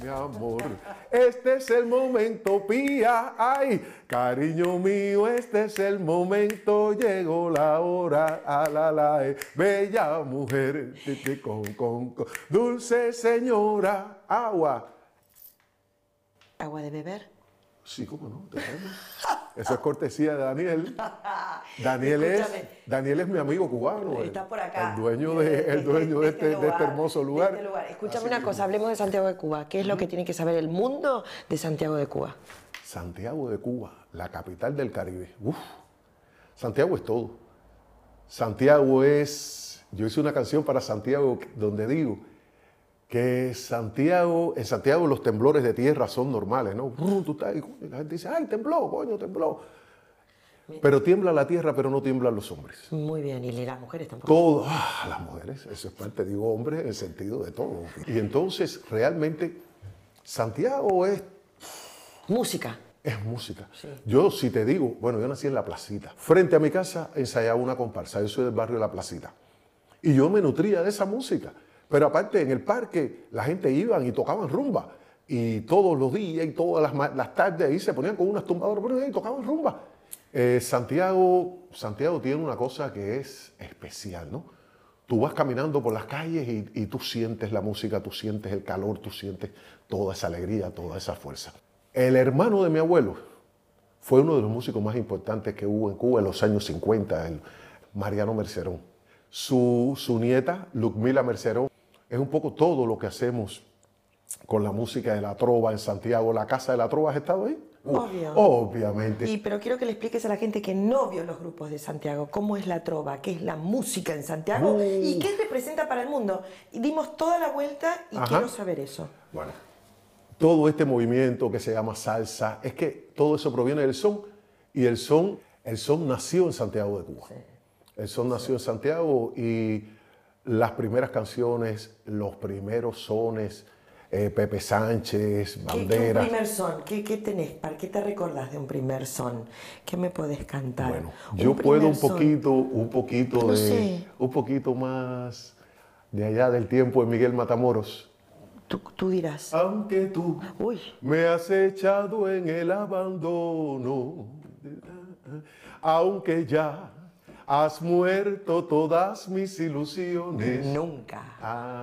mi amor. Este es el momento, pía, ay, cariño mío, este es el momento, llegó la hora, bella mujer, con, dulce señora, agua. ¿Agua de beber? Sí, cómo no, te traemos. Eso es cortesía de Daniel. Escúchame. Daniel es mi amigo cubano. Está por acá. El dueño de este hermoso lugar. Escúchame una cosa, hablemos de Santiago de Cuba. ¿Qué es lo que tiene que saber el mundo de Santiago de Cuba? Santiago de Cuba, la capital del Caribe. Uf, Santiago es todo. Santiago es... Yo hice una canción para Santiago donde digo que en Santiago los temblores de tierra son normales, ¿no? Tú estás ahí, y la gente dice, ay, tembló, coño, tembló. Pero tiembla la tierra, pero no tiemblan los hombres. Muy bien, y las mujeres tampoco. Todo, las mujeres, eso es parte, digo hombres en el sentido de todo. Y entonces, realmente, Santiago es... Música. Es música. Sí. Yo, si te digo, bueno, yo nací en La Placita. Frente a mi casa ensayaba una comparsa, yo soy del barrio de La Placita. Y yo me nutría de esa música. Pero aparte, en el parque, la gente iban y tocaban rumba. Y todos los días y todas las tardes ahí se ponían con unas tumbadoras y tocaban rumba. Santiago tiene una cosa que es especial, ¿no? Tú vas caminando por las calles y tú sientes la música, tú sientes el calor, tú sientes toda esa alegría, toda esa fuerza. El hermano de mi abuelo fue uno de los músicos más importantes que hubo en Cuba en los años 50, el Mariano Mercerón. Su nieta, Ludmila Mercerón, es un poco todo lo que hacemos con la música de la trova en Santiago. ¿La Casa de la Trova has estado ahí? Obvio. Obviamente. Pero quiero que le expliques a la gente que no vio los grupos de Santiago, cómo es la trova, qué es la música en Santiago y qué representa para el mundo. Y dimos toda la vuelta y quiero saber eso. Bueno, todo este movimiento que se llama salsa, es que todo eso proviene del son, y el son nació en Santiago de Cuba. Sí. El son nació en Santiago y las primeras canciones, los primeros sones, Pepe Sánchez, Bandera. ¿Qué un primer son? ¿Qué tenés? ¿Para qué te recordás de un primer son? ¿Qué me podés cantar? Bueno, yo puedo un poquito más de allá del tiempo de Miguel Matamoros. Tú dirás. Aunque tú me has echado en el abandono, aunque ya has muerto todas mis ilusiones. Nunca.